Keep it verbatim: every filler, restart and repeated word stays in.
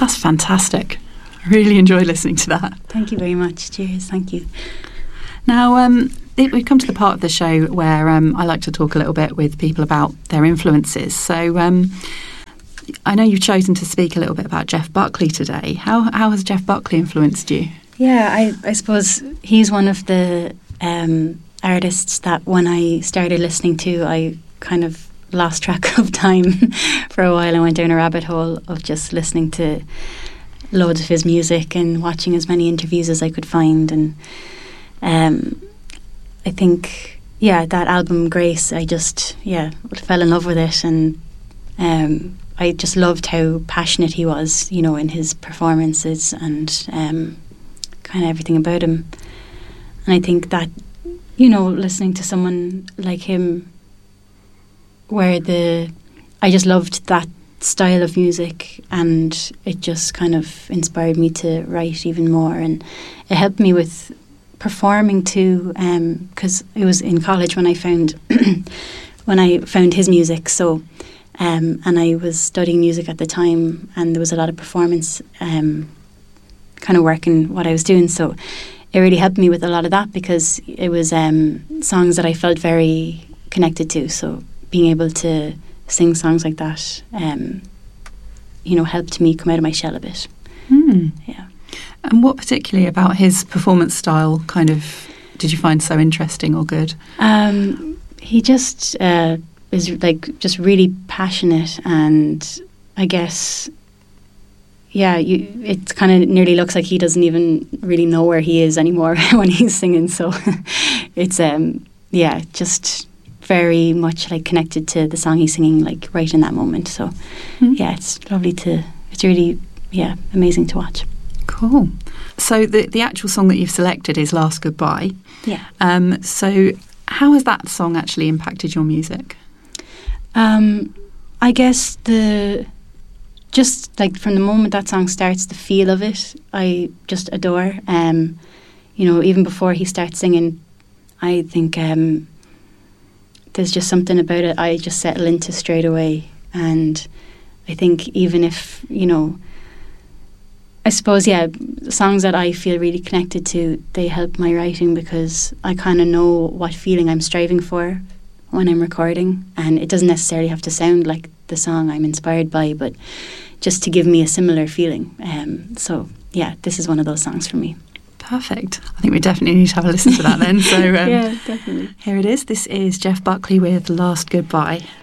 That's fantastic. I really enjoyed listening to that. Thank you very much. Cheers. Thank you. Now, um, we've come to the part of the show where um, I like to talk a little bit with people about their influences. So um, I know you've chosen to speak a little bit about Jeff Buckley today. How how has Jeff Buckley influenced you? Yeah, I, I suppose he's one of the um, artists that when I started listening to, I kind of lost track of time for a while. I went down a rabbit hole of just listening to loads of his music and watching as many interviews as I could find. And um, I think, yeah, that album Grace, I just, yeah, fell in love with it. And um, I just loved how passionate he was, you know, in his performances and um, kind of everything about him. And I think that, you know, listening to someone like him, where the, I just loved that style of music, and it just kind of inspired me to write even more, and it helped me with performing too, because um, it was in college when I found when I found his music. So um, and I was studying music at the time, and there was a lot of performance um, kind of work in what I was doing, so it really helped me with a lot of that, because it was um, songs that I felt very connected to. So being able to sing songs like that, um, you know, helped me come out of my shell a bit. Mm. Yeah. And what particularly about his performance style kind of did you find so interesting or good? Um, he just uh, is like just really passionate, and I guess, yeah, you, it kind of nearly looks like he doesn't even really know where he is anymore when he's singing. So it's um, yeah, just very much like connected to the song he's singing, like right in that moment. So mm. yeah, it's lovely to, it's really, yeah, amazing to watch. Cool. So the the actual song that you've selected is Last Goodbye. Yeah. Um, so how has that song actually impacted your music? Um, I guess the, just like from the moment that song starts, the feel of it, I just adore. Um, you know, even before he starts singing, I think um, there's just something about it I just settle into straight away. And I think even if, you know, I suppose, yeah, songs that I feel really connected to, they help my writing, because I kind of know what feeling I'm striving for when I'm recording. And it doesn't necessarily have to sound like the song I'm inspired by, but just to give me a similar feeling. Um, so, yeah, this is one of those songs for me. Perfect. I think we definitely need to have a listen to that then. So um, yeah, definitely. Here it is. This is Jeff Buckley with Last Goodbye.